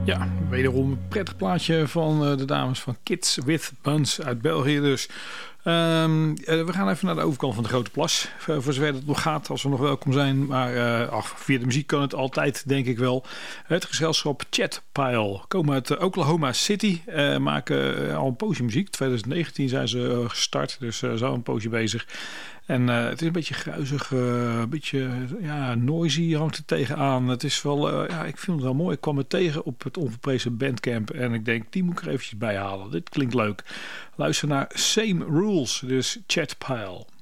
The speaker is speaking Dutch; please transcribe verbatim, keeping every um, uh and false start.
Ja, wederom een prettig plaatje van uh, de dames van Kids with Buns uit België dus. Um, uh, we gaan even naar de overkant van de Grote Plas. Uh, voor zover dat nog gaat, als we nog welkom zijn. Maar uh, ach, via de muziek kan het altijd, denk ik wel. Het gezelschap Chatpile komen uit uh, Oklahoma City. Uh, maken uh, al een poosje muziek. twintig negentien zijn ze uh, gestart, dus uh, zo een poosje bezig. En uh, het is een beetje gruizig, uh, een beetje ja, noisy hangt er tegenaan. Het is wel, uh, ja, ik vind het wel mooi. Ik kwam het tegen op het onverprezen Bandcamp en ik denk, die moet ik er eventjes bij halen. Dit klinkt leuk. Luister naar Same Rules, dus Chatpile.